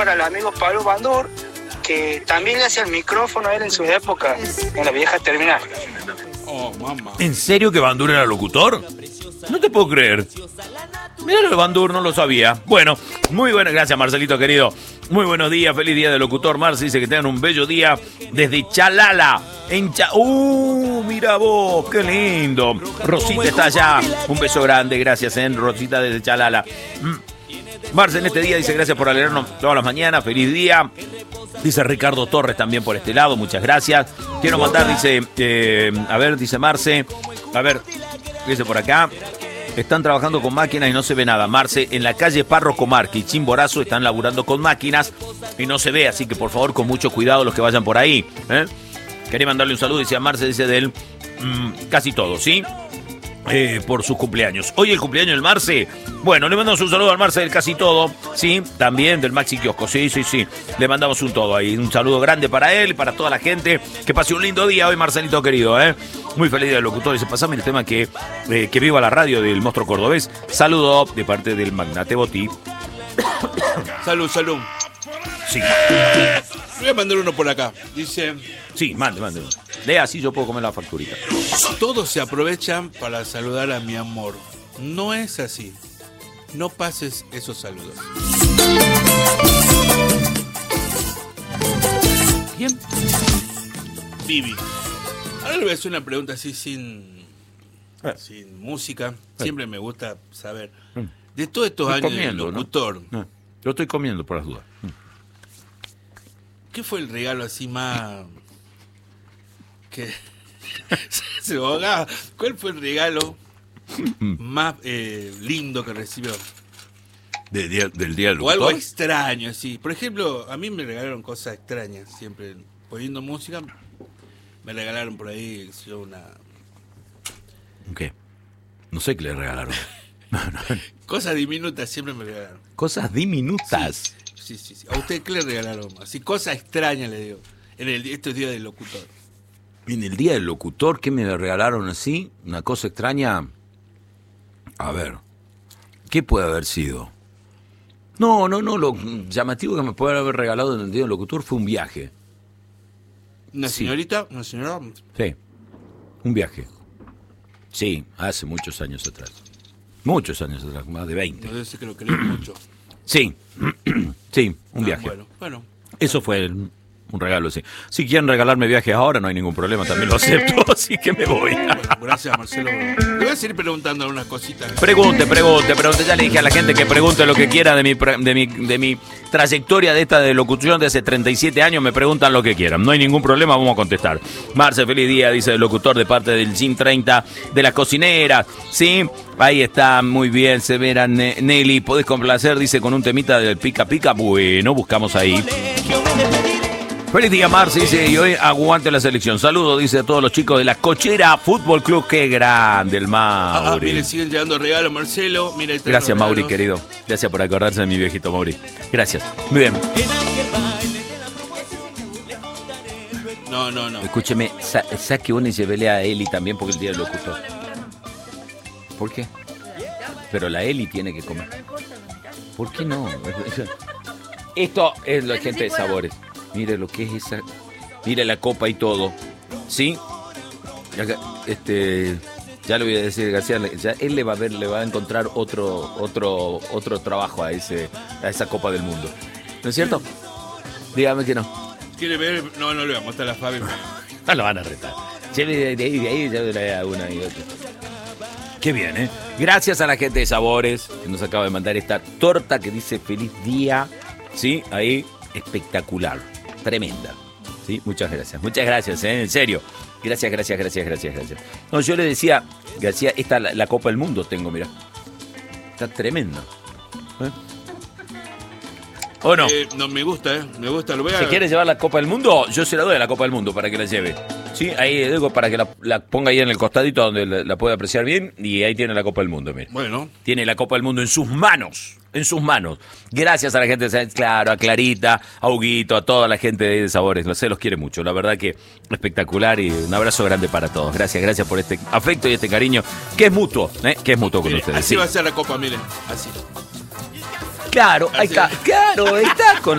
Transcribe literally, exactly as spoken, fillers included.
para el amigo Pablo Bandur, que también le hacía el micrófono a él en su época, en la vieja terminal. Oh, mamá. ¿En serio que Bandur era locutor? No te puedo creer. Mira, el Bandur no lo sabía. Bueno, muy bueno. Gracias, Marcelito, querido. Muy buenos días. Feliz día del locutor. Marce dice que tengan un bello día desde Chalala. En Cha... ¡Uh! Mira vos, qué lindo. Rosita está allá. Un beso grande. Gracias, ¿eh? Rosita desde Chalala. Mm. Marce en este día dice gracias por alegrarnos todas las mañanas. Feliz día. Dice Ricardo Torres también por este lado. Muchas gracias. Quiero mandar, dice... Eh, a ver, dice Marce. A ver, dice por acá. Están trabajando con máquinas y no se ve nada. Marce, en la calle Párroco Marque y Chimborazo están laburando con máquinas y no se ve, así que por favor con mucho cuidado los que vayan por ahí. ¿eh? Quería mandarle un saludo, dice a Marce, dice de él, mmm, casi todo, ¿sí? Eh, por sus cumpleaños. Hoy el cumpleaños del Marce. Bueno, le mandamos un saludo al Marce del casi todo, ¿sí? También del Maxi Kiosco, sí, sí, sí. Le mandamos un todo ahí. Un saludo grande para él, para toda la gente. Que pase un lindo día hoy, Marcelito querido, ¿eh? Muy feliz día del locutor. Dice, pasame el tema que, eh, que viva la radio del monstruo cordobés. Saludo de parte del magnate Boti. Salud, salud. Sí. Voy a mandar uno por acá. Dice... Sí, mande, mande. Lea, así yo puedo comer la facturita. Todos se aprovechan para saludar a mi amor. No es así. No pases esos saludos. Bien. Vivi. Ahora le voy a hacer una pregunta así sin, eh. sin música. Eh. Siempre me gusta saber. De todos estos estoy años comiendo, de locutor, ¿no? Eh. Yo estoy comiendo por las dudas. ¿qué fue el regalo así más... que se ahogaba? ¿Cuál fue el regalo más eh, lindo que recibió? De, de, ¿Del día del O locutor? algo extraño, así. Por ejemplo, a mí me regalaron cosas extrañas. Siempre poniendo música, me regalaron por ahí yo, una... ¿Qué? No sé qué le regalaron. No, no. Cosas diminutas siempre me regalaron. Cosas diminutas. Sí, sí, sí. ¿A usted qué le regalaron? Así, cosas extrañas le digo. En el, estos días del locutor. En el día del locutor, ¿qué me regalaron así? Una cosa extraña. A ver, ¿qué puede haber sido? No, no, no, lo llamativo que me puede haber regalado en el día del locutor fue un viaje. ¿Una Sí. señorita? ¿Una señora? Sí, un viaje. Sí, hace muchos años atrás. Muchos años atrás, más de veinte. No debe ser que lo quería mucho. Sí, sí, un Ah, viaje. Bueno, bueno. Eso fue el- un regalo, sí. Si quieren regalarme viajes ahora, no hay ningún problema, también lo acepto, así que me voy. Bueno, gracias, Marcelo. Le voy a seguir preguntando unas cositas. Pregunte, pregunte, pregunte. Ya le dije a la gente que pregunte lo que quiera de mi, pre- de mi, de mi trayectoria de esta de locución de hace treinta y siete años. Me preguntan lo que quieran. No hay ningún problema, vamos a contestar. Marce, feliz día, dice el locutor de parte del Gym treinta de las cocineras. Sí, ahí está, muy bien. Severa Ne- Nelly, podés complacer, dice, con un temita del pica pica. Bueno, buscamos ahí. Feliz día, Marce, dice, y hoy aguante la selección. Saludos, dice, a todos los chicos de la Cochera Fútbol Club. Qué grande el Ah, Mauri. mire, siguen llegando regalos, Marcelo. Mira, ahí están Gracias, los Mauri, regalos. querido. Gracias por acordarse de mi viejito Mauri. Gracias. Muy bien. No, no, no. Escúcheme, sa saque una y llévele a Eli también porque el día del locutor. ¿Por qué? Pero la Eli tiene que comer. ¿Por qué no? Esto es la gente de sabores. Mire lo que es esa. Mire la copa y todo. ¿Sí? Acá, Este. Ya le voy a decir, García, ya él le va a ver, le va a encontrar otro, otro, otro trabajo a ese, a esa Copa del Mundo. ¿No es cierto? Dígame que no. ¿Quiere ver? No, no le vamos a mostrar a Fabi. No lo van a retar. Llévele de ahí, de ahí, llévele a una y otra. Qué bien, ¿eh? Gracias a la gente de Sabores que nos acaba de mandar esta torta que dice feliz día. Sí, ahí, espectacular. Tremenda. Sí, muchas gracias. Muchas gracias, ¿eh? En serio. Gracias, gracias, gracias, gracias, gracias. No, yo le decía, García, esta la, la Copa del Mundo tengo, mira. Está tremenda. ¿Eh? ¿O no? Eh, no, me gusta, ¿eh? Me gusta. Lo voy a... ¿Se quiere llevar la Copa del Mundo? Yo se la doy a la Copa del Mundo para que la lleve. Sí, ahí digo para que la, la ponga ahí en el costadito donde la, la pueda apreciar bien. Y ahí tiene la Copa del Mundo, mira. Bueno. Tiene la Copa del Mundo en sus manos. En sus manos. Gracias a la gente de claro, a Clarita, a Huguito, a toda la gente de Sabores. Se los quiere mucho. La verdad que espectacular y un abrazo grande para todos. Gracias, gracias por este afecto y este cariño que es mutuo, ¿eh? Que es mutuo con Mire, ustedes. así Sí. va a ser la copa, miren. Así. Claro, ahí Así. está. Claro, ahí está con